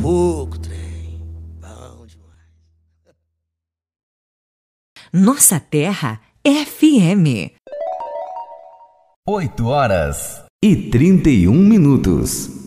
pouco, trem. Bom demais. Nossa Terra FM. 8h31.